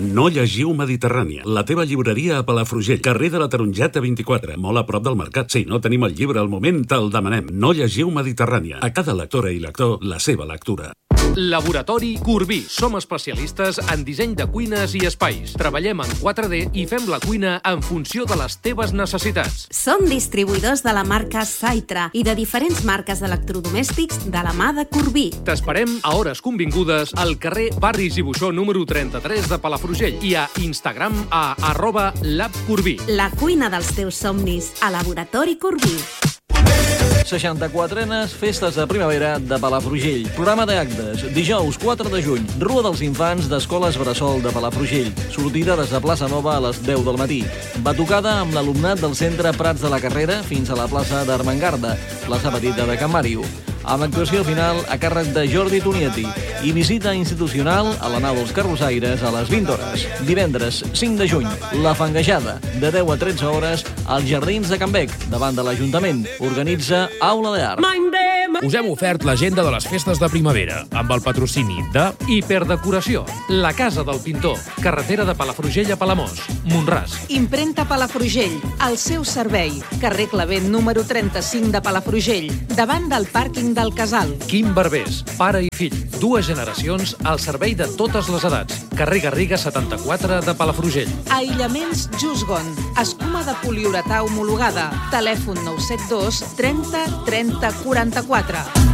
No llegiu Mediterrània, la teva llibreria a Palafrugell, carrer de la Tarongeta 24, molt a prop del mercat. Si no tenim el llibre al moment, te'l demanem. No llegiu Mediterrània. A cada lectora i lector, la seva lectura. Laboratori Corbí. Som especialistes en disseny de cuines i espais. Treballem en 4D i fem la cuina en funció de les teves necessitats. Som distribuïdors de la marca Saitra i de diferents marques d'electrodomèstics de la mà de Corbí. T'esperem a hores convingudes al carrer Barris i Buixó número 33 de Palafrugell i a Instagram a @labcorbí. La cuina dels teus somnis a Laboratori Corbí. 64enes Festes de Primavera de Palafrugell. Programa d'actes. Dijous 4 de juny. Rua dels Infants d'Escoles Bressol de Palafrugell. Sortida des de Plaça Nova a les 10 del matí. Batucada amb l'alumnat del Centre Prats de la Carrera fins a la plaça d'Armengarda, plaça Petita de Can Màriu. Amb actuació final a càrrec de Jordi Tonieti i visita institucional a la nau dels Carrossaires a les 20 hores. Divendres 5 de juny, La Fanguejada, de 10 a 13 hores, als Jardins de Can Bec, davant de l'Ajuntament. Organitza Aula d'Art. Us hem ofert l'agenda de les festes de primavera, amb el patrocini de Hiperdecoració. La Casa del Pintor. Carretera de Palafrugell a Palamós. Montràs. Impremta Palafrugell. Al seu servei. Carrer Clavent número 35 de Palafrugell. Davant del pàrquing del Casal. Quim Barbers. Pare i fill. 2 generacions al servei de totes les edats. Carrer Garriga 74 de Palafrugell. Aïllaments Jusgon. Escuma de poliuretà homologada. Telèfon 972 30 30 44.